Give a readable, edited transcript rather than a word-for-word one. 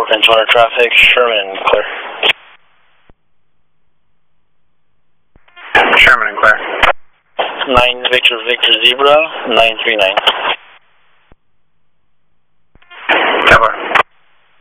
Benchwater traffic, Sherman and clear. Sherman and clear. 9 Victor Zebra, 939.